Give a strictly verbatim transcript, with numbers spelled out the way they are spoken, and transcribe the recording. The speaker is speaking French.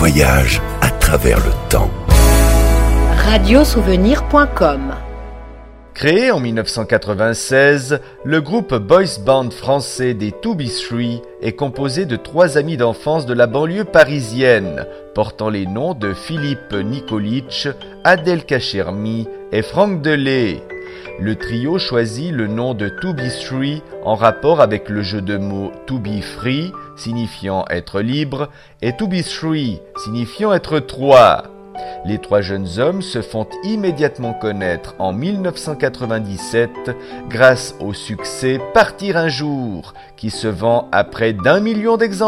voyage à travers le temps. radiosouvenir point com. Créé en mille neuf cent quatre-vingt-seize, le groupe boys band français des To Be Three est composé de trois amis d'enfance de la banlieue parisienne, portant les noms de Philippe Nikolic, Adèle Kachermi et Franck Delay. Le trio choisit le nom de To Be Three en rapport avec le jeu de mots To Be Free, signifiant être libre, et To Be Three, signifiant être trois. Les trois jeunes hommes se font immédiatement connaître en mille neuf cent quatre-vingt-dix-sept grâce au succès Partir un jour, qui se vend à près d'un million d'exemplaires.